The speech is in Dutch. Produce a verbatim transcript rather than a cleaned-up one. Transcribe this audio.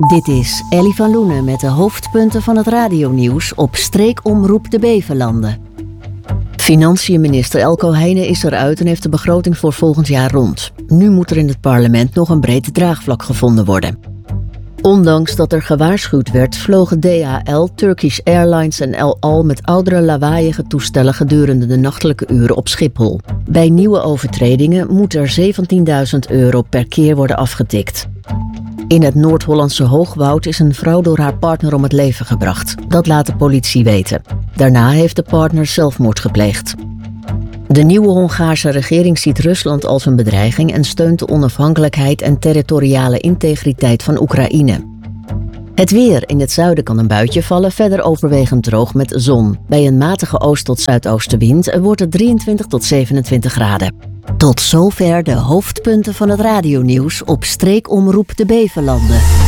Dit is Ellie van Loenen met de hoofdpunten van het radionieuws op Streekomroep de Bevelanden. Financiën-minister Elko Heijnen is eruit en heeft de begroting voor volgend jaar rond. Nu moet er in het parlement nog een breed draagvlak gevonden worden. Ondanks dat er gewaarschuwd werd, vlogen D H L, Turkish Airlines en El Al met oudere lawaaiige toestellen gedurende de nachtelijke uren op Schiphol. Bij nieuwe overtredingen moet er zeventienduizend euro per keer worden afgetikt. In het Noord-Hollandse Hoogwoud is een vrouw door haar partner om het leven gebracht. Dat laat de politie weten. Daarna heeft de partner zelfmoord gepleegd. De nieuwe Hongaarse regering ziet Rusland als een bedreiging en steunt de onafhankelijkheid en territoriale integriteit van Oekraïne. Het weer. In het zuiden kan een buitje vallen, verder overwegend droog met zon. Bij een matige oost- tot zuidoostenwind wordt het drieëntwintig tot zevenentwintig graden. Tot zover de hoofdpunten van het radionieuws op Streekomroep de Bevelanden.